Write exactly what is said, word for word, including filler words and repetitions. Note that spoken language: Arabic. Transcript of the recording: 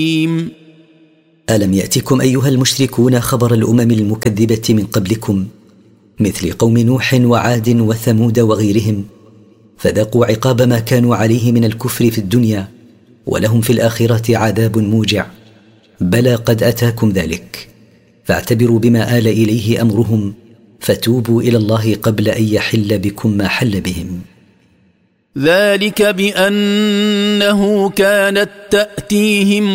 ألم يأتكم أيها المشركون خبر الأمم المكذبة من قبلكم مثل قوم نوح وعاد وثمود وغيرهم فذاقوا عقاب ما كانوا عليه من الكفر في الدنيا ولهم في الآخرة عذاب موجع. بلى قد أتاكم ذلك فاعتبروا بما آل إليه أمرهم فتوبوا إلى الله قبل أن يحل بكم ما حل بهم. ذلك بأنه كانت تأتيهم